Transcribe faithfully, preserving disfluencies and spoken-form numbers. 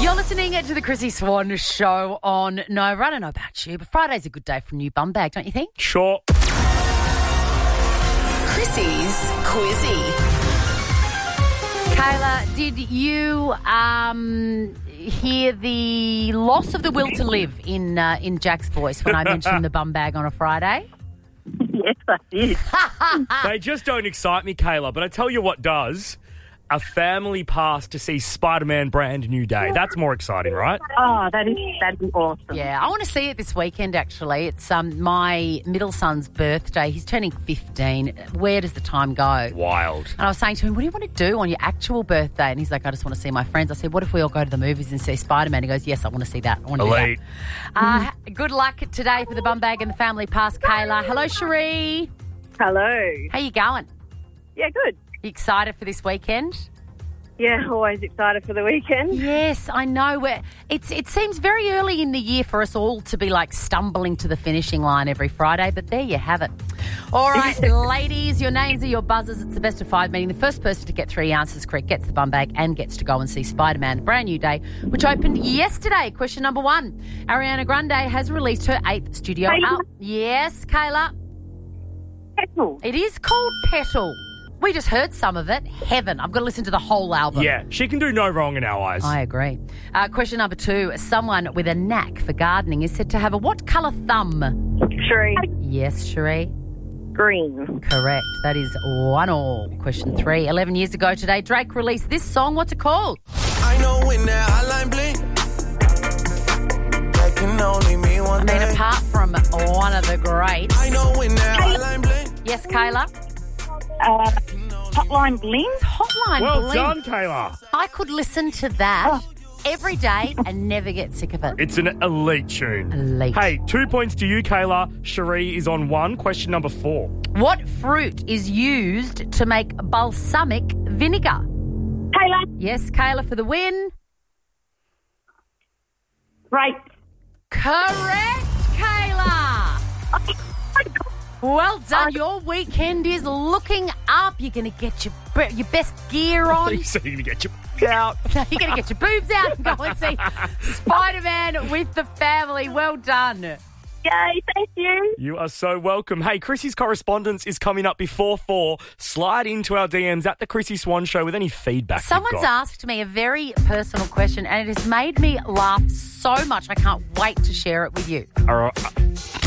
You're listening to the Chrissy Swan Show on Nova. I don't know about you, but Friday's a good day for a new bum bag, don't you think? Sure. Chrissy's Quizzy. Kayla, did you um, hear the loss of the will to live in uh, in Jack's voice when I mentioned the bum bag on a Friday? Yes, I did. They just don't excite me, Kayla, but I tell you what does. A family pass to see Spider-Man Brand New Day. That's more exciting, right? Oh, that is that'd be awesome. Yeah, I want to see it this weekend, actually. It's um, my middle son's birthday. He's turning fifteen. Where does the time go? Wild. And I was saying to him, what do you want to do on your actual birthday? And he's like, I just want to see my friends. I said, what if we all go to the movies and see Spider-Man? He goes, yes, I want to see that. I want to Elite. do that. Uh, good luck today for the bum bag and the family pass, Kayla. Hello, Cherie. Hello. How you going? Yeah, good. You excited for this weekend? Yeah, always excited for the weekend. Yes, I know. We're, it's It seems very early in the year for us all to be like stumbling to the finishing line every Friday, but there you have it. All right, ladies, your names are your buzzers. It's the best of five, meaning the first person to get three answers correct gets the bum bag and gets to go and see Spider-Man Brand New Day, which opened yesterday. Question number one. Ariana Grande has released her eighth studio Kayla. album. Yes, Kayla. Petal. It is called Petal. We just heard some of it. Heaven. I've got to listen to the whole album. Yeah, she can do no wrong in our eyes. I agree. Uh, question number two. Someone with a knack for gardening is said to have a what colour thumb? Sheree. Yes, Cherie. Green. Correct. That is one all. Question three. Eleven years ago today, Drake released this song. What's it called? I know when that hotline blink, that can only mean one I mean, thing. apart from one of the greats. I know when that hotline blink. Yes, Kayla? Uh, Hotline Bling. Hotline Well Bling. done, Kayla. I could listen to that every day and never get sick of it. It's an elite tune. Elite. Hey, two points to you, Kayla. Cherie is on one. Question number four. What fruit is used to make balsamic vinegar? Taylor. Yes, Kayla for the win. Right. Correct, Kayla. Well done. Your weekend is looking up. You're going to get your your best gear on. So you're going to get your out. You're going to get your boobs out and go and see Spider-Man with the family. Well done. Yay, thank you. You are so welcome. Hey, Chrissy's correspondence is coming up before four. Slide into our D Ms at the Chrissy Swan Show with any feedback Someone's you've got. asked me a very personal question and it has made me laugh so much. I can't wait to share it with you. All right.